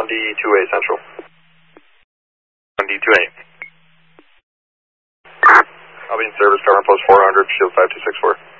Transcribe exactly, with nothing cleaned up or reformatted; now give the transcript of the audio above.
one D two A Central. one D two A. I'll be in service, covering post four hundred, shield five two six four.